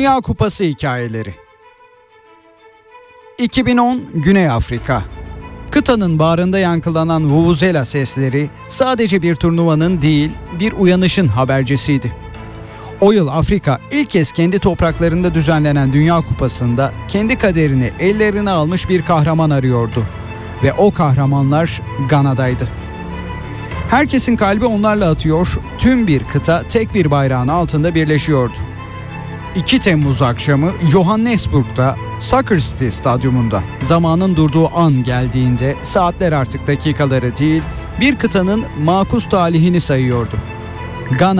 Dünya Kupası hikayeleri. 2010 Güney Afrika. Kıtanın bağrında yankılanan vuvuzela sesleri sadece bir turnuvanın değil, bir uyanışın habercisiydi. O yıl Afrika ilk kez kendi topraklarında düzenlenen Dünya Kupası'nda kendi kaderini ellerine almış bir kahraman arıyordu. Ve o kahramanlar Gana'daydı. Herkesin kalbi onlarla atıyor, tüm bir kıta tek bir bayrağın altında birleşiyordu. 2 Temmuz akşamı Johannesburg'da Soccer City stadyumunda zamanın durduğu an geldiğinde saatler artık dakikaları değil, bir kıtanın makus talihini sayıyordu. Gana